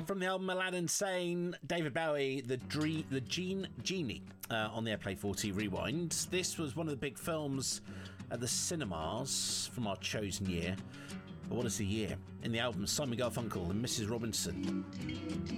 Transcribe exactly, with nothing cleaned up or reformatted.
from the album Aladdin Sane, David Bowie, the Dre- the Gene Genie uh, on the Airplay forty Rewind. This was one of the big films at the cinemas from our chosen year. But what is the year? In the album, Simon Garfunkel and Missus Robinson.